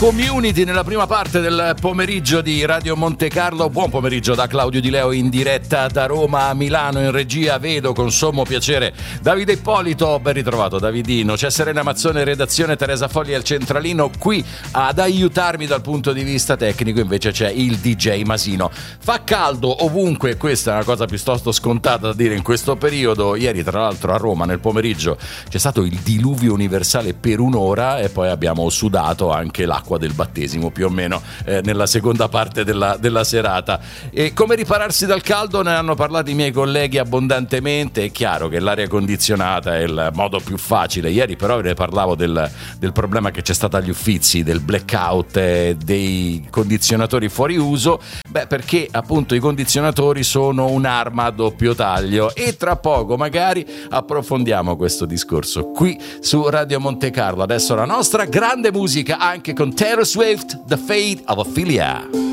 Community nella prima parte del pomeriggio di Radio Monte Carlo. Buon pomeriggio da Claudio Di Leo in diretta da Roma a Milano. In regia vedo con sommo piacere Davide Ippolito, ben ritrovato Davidino. C'è Serena Mazzone, redazione, Teresa Fogli al centralino. Qui ad aiutarmi dal punto di vista tecnico invece c'è il DJ Masino. Fa caldo ovunque, questa è una cosa piuttosto scontata da dire in questo periodo. Ieri tra l'altro a Roma nel pomeriggio c'è stato il diluvio universale per un'ora e poi abbiamo sudato anche l'acqua del battesimo più o meno nella seconda parte della serata. E come ripararsi dal caldo ne hanno parlato i miei colleghi abbondantemente. È chiaro che l'aria condizionata è il modo più facile. Ieri però ne parlavo del problema che c'è stato agli Uffizi, del blackout dei condizionatori fuori uso, perché appunto i condizionatori sono un'arma a doppio taglio, e tra poco magari approfondiamo questo discorso qui su Radio Monte Carlo. Adesso la nostra grande musica anche con Taylor Swift, The Fate of Ophelia.